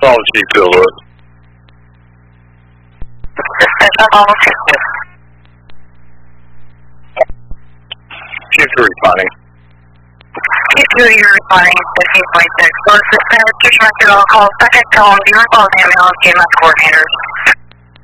on Chief Philwood. Dispatch on Chief. Chief 2 responding. Chief 2, you're responding to 15.6. So dispatch, record all calls. Second, tell them, be responsive ambulance, EMS coordinators.